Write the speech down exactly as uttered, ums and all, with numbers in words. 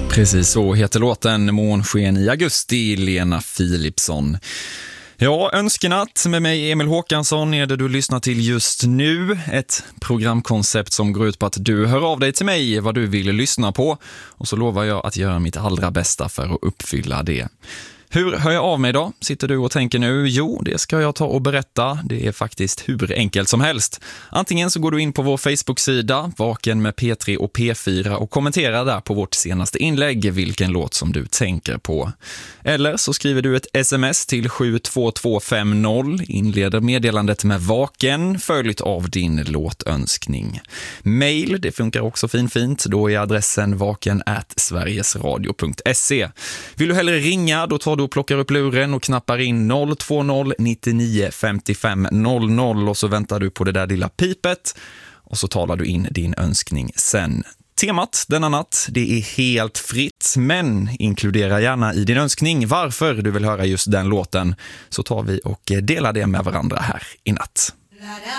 Precis så heter låten Månsken i augusti, Lena Philipsson. Ja, Önskenatt med mig Emil Håkansson är det du lyssnar till just nu. Ett programkoncept som går ut på att du hör av dig till mig vad du vill lyssna på. Och så lovar jag att göra mitt allra bästa för att uppfylla det. Hur hör jag av mig då? Sitter du och tänker nu? Jo, det ska jag ta och berätta. Det är faktiskt hur enkelt som helst. Antingen så går du in på vår Facebook-sida, Vaken med P tre och P fyra, och kommenterar där på vårt senaste inlägg vilken låt som du tänker på. Eller så skriver du ett sms till sju två två fem noll, inleder meddelandet med Vaken, följt av din låtönskning. Mail, det funkar också fin fint. Då är adressen vaken at sverigesradio punkt se. Vill du hellre ringa, då tar du och plockar upp luren och knappar in noll två noll nittionio femtiofem noll noll och så väntar du på det där lilla pipet och så talar du in din önskning sen. Temat denna natt, det är helt fritt, men inkludera gärna i din önskning varför du vill höra just den låten, så tar vi och delar det med varandra här i natt.